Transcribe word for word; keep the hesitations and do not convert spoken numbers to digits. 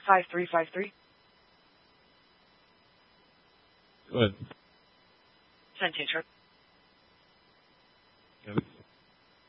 five three five three. Go ahead. Sentient Shark. Yeah,